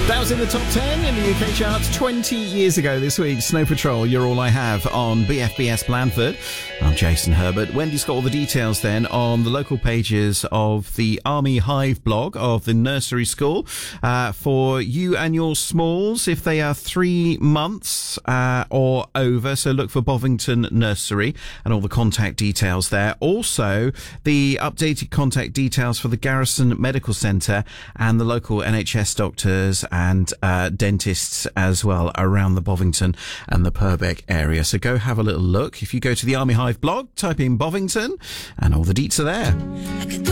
That was in the top 10 in the UK charts 20 years ago this week. Snow Patrol, You're All I Have on BFBS Blandford. I'm Jason Herbert. Wendy's got all the details then on the local pages of the Army Hive blog of the nursery school. For you and your smalls, if they are 3 months or over, so look for Bovington Nursery and all the contact details there. Also, the updated contact details for the Garrison Medical Centre and the local NHS doctors and dentists as well around the Bovington and the Purbeck area. So go have a little look. If you go to the Army Hive blog, type in Bovington and all the deets are there.